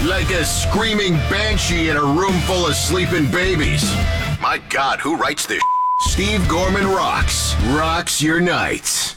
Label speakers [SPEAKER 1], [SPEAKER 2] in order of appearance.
[SPEAKER 1] like a screaming banshee in a room full of sleeping babies. My God, who writes this? Steve Gorman rocks your nights.